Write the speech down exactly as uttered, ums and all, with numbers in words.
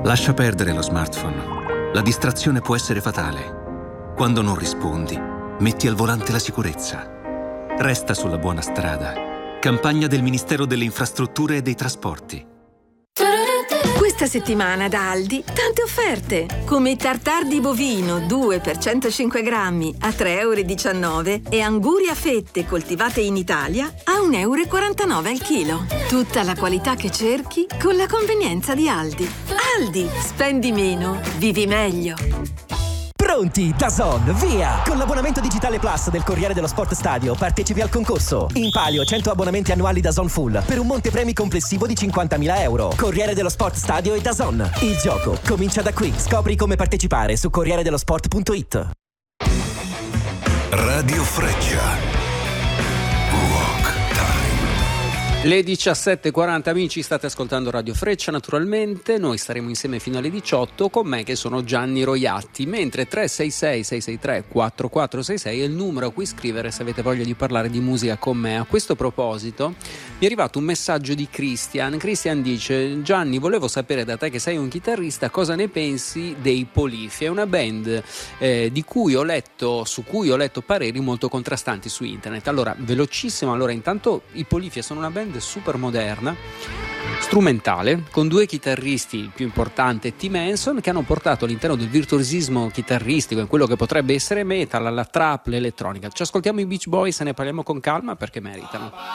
Lascia perdere lo smartphone. La distrazione può essere fatale. Quando non rispondi, metti al volante la sicurezza. Resta sulla buona strada. Campagna del Ministero delle Infrastrutture e dei Trasporti. Questa settimana da Aldi tante offerte, come i tartar di bovino due per centocinque grammi a tre e diciannove euro e angurie a fette coltivate in Italia a un euro e quarantanove al chilo. Tutta la qualità che cerchi con la convenienza di Aldi. Aldi, spendi meno, vivi meglio. Pronti, DAZN, via! Con l'abbonamento digitale Plus del Corriere dello Sport Stadio partecipi al concorso. In palio cento abbonamenti annuali DAZN Full per un monte premi complessivo di cinquantamila euro. Corriere dello Sport Stadio e DAZN. Il gioco comincia da qui. Scopri come partecipare su corriere dello sport punto it. Radio Freccia. Le diciassette e quaranta, amici, state ascoltando Radio Freccia, naturalmente. Noi staremo insieme fino alle diciotto, con me che sono Gianni Roiatti, mentre tre sei sei sei sei tre quattro quattro sei sei è il numero a cui scrivere se avete voglia di parlare di musica con me. A questo proposito mi è arrivato un messaggio di Christian. Christian dice: Gianni, volevo sapere da te, che sei un chitarrista, cosa ne pensi dei Polifi. È una band eh, di cui ho letto, su cui ho letto pareri molto contrastanti su internet. Allora, velocissimo, allora intanto i Polifi sono una band super moderna, strumentale, con due chitarristi, il più importante è Tim Henson, che hanno portato all'interno del virtuosismo chitarristico in quello che potrebbe essere metal, alla trap, l'elettronica. Ci ascoltiamo i Beach Boys e ne parliamo con calma perché meritano.